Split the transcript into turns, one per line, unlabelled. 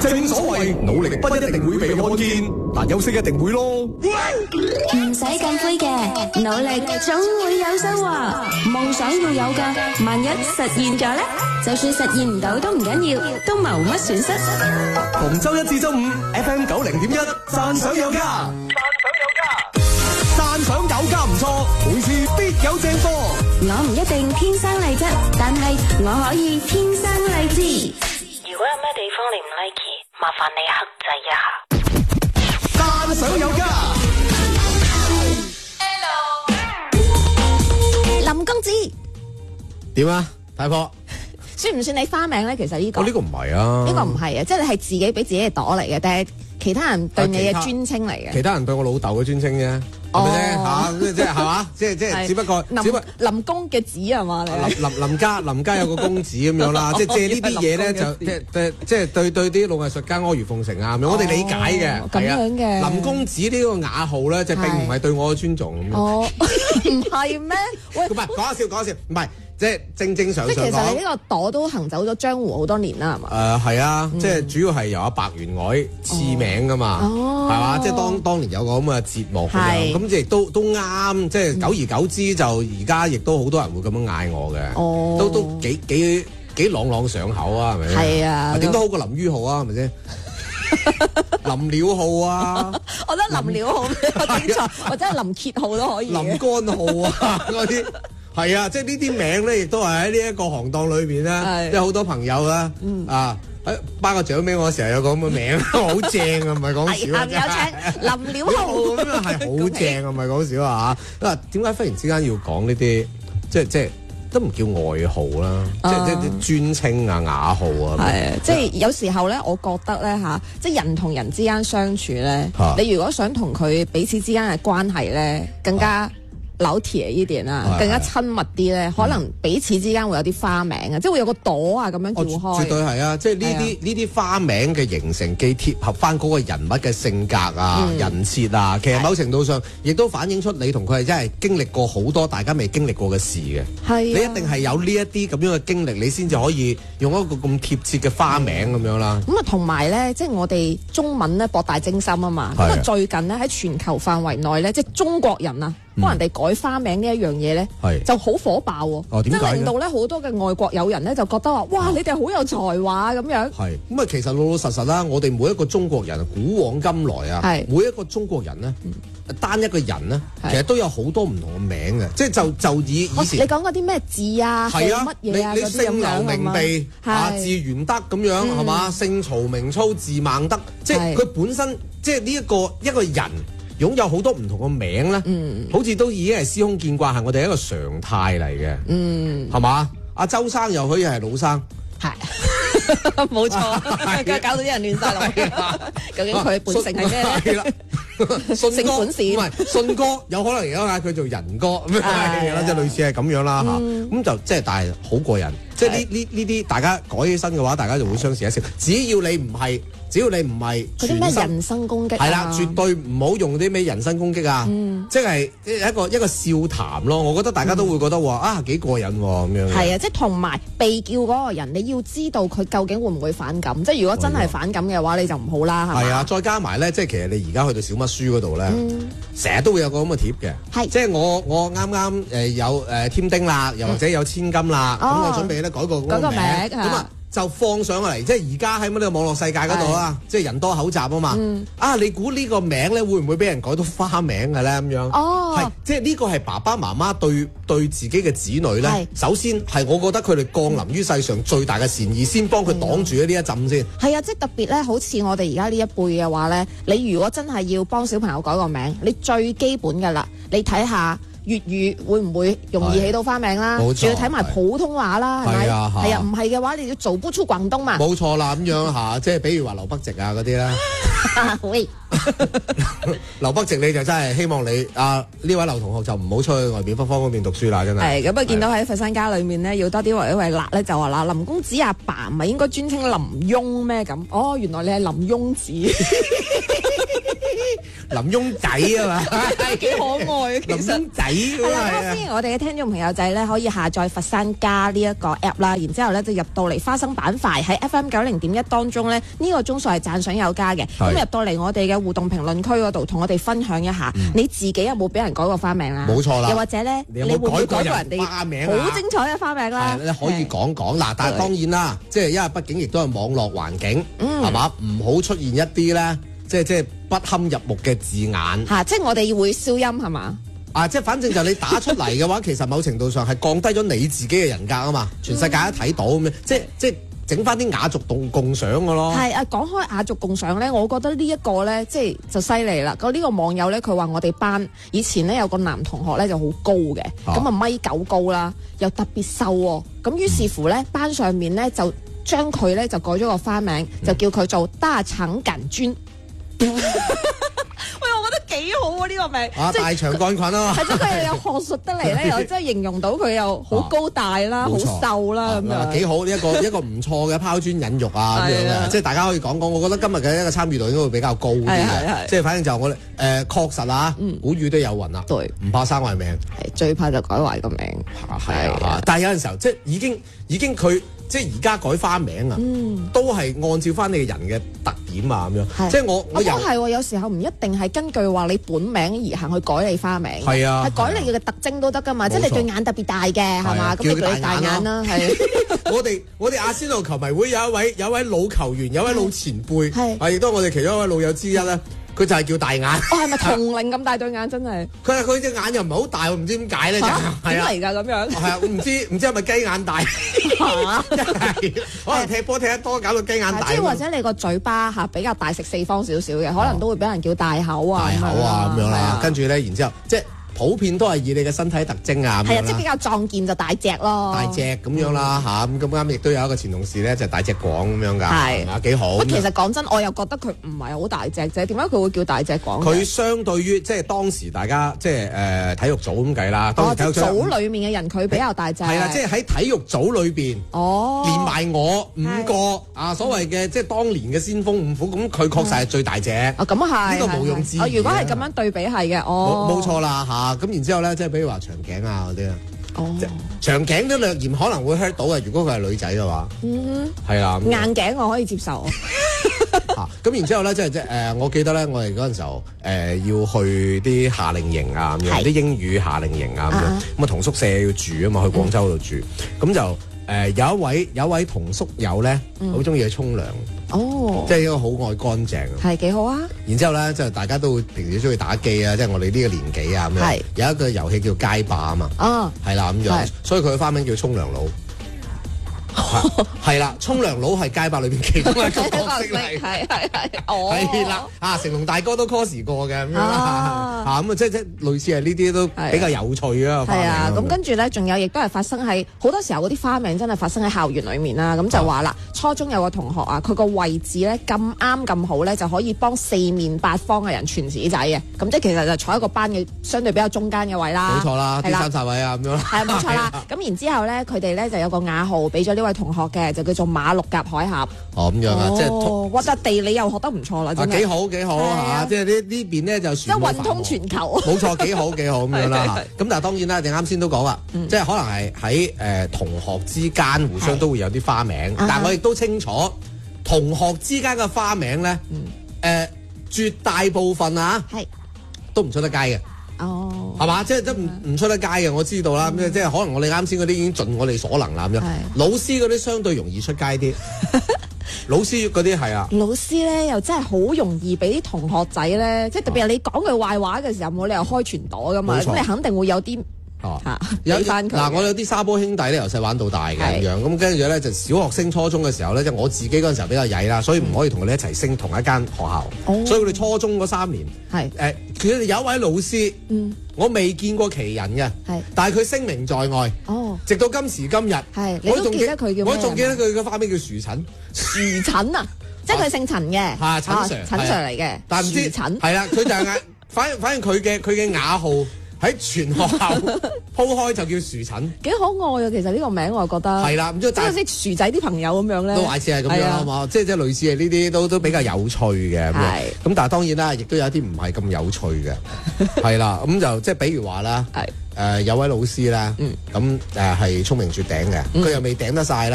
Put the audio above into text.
正所謂努力不一定會被看見，但休息一定會咯。
唔使咁灰嘅，努力總會有收穫。夢想要有㗎，萬一實現咗呢？就算實現唔到都唔緊要，都冇乜損失。
逢周一至周五 FM 90.1，讚賞有加，讚賞有加唔錯，每次必有正貨。
我唔一定天生麗質，但係我可以天生麗質。
如果有咩地方你唔 like， 麻煩你克制一下。
讚賞有加。
林公子
點啊，太婆？
算唔算你花名咧？其實呢個
呢個唔係啊，
呢個唔係啊，即係你係自己俾自己嘅朵嚟嘅，但係其他人對你嘅尊稱嚟嘅。
其他人對我老豆嘅尊稱啫，係咪先嚇？即係係嘛？即係只不過
林公嘅子係嘛？
林家有個公子咁樣啦，即係借呢啲嘢咧就即係對啲老藝術家阿諛奉承啊咁樣，我哋理解嘅。
咁樣嘅
林公子呢個雅號咧，就並唔係對我嘅尊重咁樣。
哦，唔係咩？喂，
唔係講下笑，唔係。即係正常。
即係其實你呢個朵都行走咗江湖好多年啦，係嘛？
係啊，即係主要係由阿白猿外賜名噶嘛，係嘛？即係當年有個咁嘅節目咁亦都啱。即係久而久之，就而家亦都好多人會咁樣嗌我嘅，都幾朗朗上口啊，係咪？
係啊，
點都好過林於浩啊，係咪先？林鳥浩啊，
我覺得林鳥浩比較精彩，或者係林傑浩都可以。
林乾浩啊，嗰啲。係啊，即係呢啲名咧，亦都係喺呢一個行當裏邊咧，即係好多朋友啦，頒個獎俾我，成日有個咁嘅名，好正啊，唔係講笑啊！
有請林鳥浩
咁樣係好正啊，唔係講笑啊嚇！嗱，點解忽然之間要講呢啲？即係都唔叫外號啦，即係尊稱啊、雅號啊。
係啊，即係有時候咧，我覺得咧嚇，即係人同人之間相處咧，你如果想同佢彼此之間嘅關係咧，更加老鐵呢點啊，更加親密啲咧，可能彼此之間會有啲花名啊，即係會有個朵啊咁樣叫開。
絕對係啊！即係呢啲花名嘅形成，既貼合翻嗰個人物嘅性格啊、人設啊，其實某程度上亦都反映出你同佢係真係經歷過好多大家未經歷過嘅事嘅。係，你一定係有呢一啲咁樣嘅經歷，你先至可以用一個咁貼切嘅花名咁樣啦。
咁啊，同埋咧，即係我哋中文咧博大精深啊嘛。咁啊，最近咧喺全球範圍內咧，即係中國人啊，幫人哋改花名呢一樣嘢咧，就好火爆喎。即係令到咧好多嘅外國友人咧就覺得話，哇！你哋好有才華咁樣。係
咁啊，其實老老實實啦，我哋每一個中國人，古往今來啊，每一個中國人咧，單一個人咧，其實都有好多唔同嘅名嘅。即係就以前
你講嗰啲咩字啊，係乜嘢啊，
你姓劉名備啊，字元德咁樣係嘛？姓曹名操，字孟德，即係佢本身即係呢一個人。擁有好多唔同嘅名咧，好似都已經係司空見慣，係我哋一個常態嚟嘅，係嘛？阿周生又可以係老生，
係冇錯，搞到啲人亂晒龍。究竟佢本姓係咩咧？
信哥
本事
唔係信哥，有可能而家嗌佢做仁哥咁樣啦，即係類似係咁樣啦嚇。咁就即係但係好過癮，即係呢啲大家改起身嘅話，大家就會相視一笑。只要你唔係
嗰啲咩人身攻擊，
係啦，絕對唔好用啲咩人身攻擊啊！即係一個笑談咯。我覺得大家都會覺得話啊幾過癮咁樣。係
啊，即係同埋被叫嗰個人，你要知道佢究竟會唔會反感。即係如果真係反感嘅話，你就唔好啦。係
啊，再加埋咧，即係其實你而家去到小乜書嗰度咧，成日都會有個咁嘅貼嘅。係，即係我啱啱有添丁啦，又或者有千金啦，咁我準備咧改個嗰個名咁啊。就放上嚟，即係而家喺呢個網絡世界嗰度啦，即係人多口雜啊嘛。你估呢個名咧會唔會俾人改到花名嘅咧咁樣？係，即係呢個係爸爸媽媽對自己嘅子女咧。首先係我覺得佢哋降臨於世上最大嘅善意，先幫佢擋住呢一陣先。係
啊，即係特別咧，好似我哋而家呢一輩嘅話咧，你如果真係要幫小朋友改個名，你最基本㗎啦，你睇下。粵語會唔會容易起到花名啦？仲要睇埋普通話啦，係咪？係啊，唔係嘅話，你要做不出廣東嘛？
冇錯啦，咁樣嚇，即係比如話劉北直啊嗰啲啦。
喂，
劉北直你就真係希望你呢位劉同學就唔好出去外邊北方嗰邊讀書啦，真係。係咁啊！見到喺佛山家裏面咧，要多啲為一為辣咧，就話啦，林公子阿爸唔係應該尊稱林翁咩咁？哦，原來你係林翁子。林翁仔啊嘛，係幾可愛啊！其實林翁仔係
啦，咁歡迎我哋嘅聽眾朋友仔咧，可以下載佛山加呢一個 app 啦，然之後咧就入到嚟花生板塊喺 FM90.1當中咧，呢個鐘數係讚賞有加嘅。咁入到嚟我哋嘅互動評論區嗰度，同我哋分享一下，你自己有冇俾人改過花名啦？
冇錯啦。
又或者咧，你會唔會改過人哋
花名
好精彩嘅花名啦？
係，你可以講講嗱，但係當然啦，即係因為畢竟亦都係網絡環境，係嘛，唔好出現一啲咧，即係不堪入目嘅字眼
嚇，即係我哋會消音係嘛？
即係反正就你打出嚟嘅話，其實某程度上係降低咗你自己嘅人格啊嘛，全世界都睇到咁樣，即係整翻啲雅俗共賞嘅咯。係啊，講開雅俗共賞咧，我覺得呢一個咧，即係就犀利啦。呢個網友咧，佢話我哋班以前咧有個男同學咧就好高嘅，咁啊1.9米高啦，又特別瘦喎。咁於是乎咧，班上面咧就將佢咧就改咗個花名，就叫佢做大腸桿菌。喂，我覺得幾好啊！呢個名大腸桿菌啊，係即佢又有學術得嚟咧，又真係形容到佢又好高大啦，好瘦啦咁樣，幾好呢一個唔錯嘅拋磚引玉啊咁樣嘅，即係大家可以講講。我覺得今日嘅一個參與度應該會比較高啲嘅，即係反正就我哋確實啊，古語都有云啊，唔怕生壞命，最怕就改壞個名。係啊，但係有陣時候即係已經佢。即係而家改花名啊，都係按照翻你嘅人嘅特點啊咁樣。即係我又係有時候唔一定係根據話你本名而行去改你花名。係啊，係改你嘅特徵都得㗎嘛。即係你對眼特別大嘅係嘛，咁你叫你大眼啦。係。我哋阿仙奴球迷會有一位老球員，有一位老前輩，係亦都係我哋其中一位老友之一咧。佢就係叫大眼。係咪同齡咁大對眼真係？佢隻眼又唔係好大，我唔知點解咧。點嚟㗎咁樣？係啊，我唔知係咪雞眼大？可能踢波踢得多搞到雞眼大。即係或者你個嘴巴比較大食四方少少嘅，可能都會俾人叫大口啊。大口啊咁樣啦，跟住咧，然之後即係。普遍都係以你嘅身體特徵啊，係啊，即係比較壯健就大隻咯，大隻咁樣啦嚇，咁啱亦都有一個前同事咧就大隻廣咁樣㗎，係啊幾好。其實講真，我又覺得佢唔係好大隻啫，點解佢會叫大隻廣？佢相對於即係當時大家即係體育組咁計啦，當時體育組裡面嘅人佢比較大隻，係啦，即係喺體育組裏邊，連埋我5個啊所謂嘅即係當年嘅先鋒五虎，咁佢確實係最大隻。咁啊係，呢個毋庸置疑。如果係咁樣對比係嘅，冇錯啦嚇。咁然之後咧，即係比如話長頸啊嗰啲啊，長頸都略嫌可能會 hurt 到嘅。如果佢係女仔嘅話，係啦，硬頸我可以接受。咁然之後咧，即係我記得咧，我哋嗰陣時候要去啲夏令營啊咁樣，啲英語夏令營啊咁樣，咁啊同宿舍要住啊嘛，去廣州度住，咁就有一位同宿友咧，好中意去沖涼。即係一個好愛乾淨，係幾好啊！然之後咧，即係大家都會平時中意打機啊，即係我哋呢個年紀啊咁樣。有一個遊戲叫街霸啊嘛，係啦咁樣，所以佢嘅花名叫沖涼佬。係啦，沖涼佬係街霸裏邊其中一個角色嚟，係啦，成龍大哥都 cos 過嘅咁樣啦，咁啊即係類似係呢啲都比較有趣啊。係啊，咁跟住咧，仲有亦都係發生喺好多時候嗰啲花名真係發生喺校園裏面啦。咁就話啦，初中有個同學啊，佢個位置咧咁啱咁好咧，就可以幫四面八方嘅人傳紙仔嘅。咁即係其實就坐一個班嘅相對比較中間嘅位啦。冇錯啦，啲三十位啊咁樣。係冇錯啦。咁然之後咧，佢哋咧就有個雅號俾咗呢位同學嘅，就叫做馬六甲海峽。咁樣啊，即係哇！但地理又學得唔錯啦，真係幾好嚇。即係呢邊咧就即係運通全球。冇錯，幾好咁樣啦。咁但係當然啦，你啱先都講啦，即係可能係喺同學之間互相都會有啲花名，但我亦都清楚同學之間嘅花名咧，絕大部分都唔出得街嘅。係嘛？即係唔出得街嘅，我知道啦。即係可能我哋啱先嗰啲已經盡我哋所能啦咁樣。老師嗰啲相對容易出街啲。老師嗰啲係啊。老師咧又真係好容易俾啲同學仔咧，即係特別係你講句壞話嘅時候，冇理由開全朵噶嘛。咁你肯定會有啲。嗱，我有啲沙波兄弟咧，由細玩到大嘅咁樣，咁跟住咧就小學升初中嘅時候咧，即係我自己嗰陣時候比較曳啦，所以唔可以同佢哋一齊升同一間學校，所以佢哋初中嗰3年佢哋有一位老師，我未見過其人嘅，但係佢聲名在外，直到今時今日，我仲記得佢叫咩？我仲記得佢嘅花名叫薯陳，薯陳啊，即係佢姓陳嘅，陳 Sir 嚟嘅，但係唔知係啦，佢就係反正佢嘅雅號。喺全學校鋪開就叫薯陳，幾可愛啊！其實呢個名我覺得係啦，即係啲薯仔啲朋友咁樣咧，都好似係咁樣啊嘛，即係類似係呢啲都比較有趣嘅。咁但係當然啦，亦都有啲唔係咁有趣嘅，係啦。咁就即係比如話啦， 有位老師咧，咁係聰明絕頂嘅，佢又未頂得晒啦。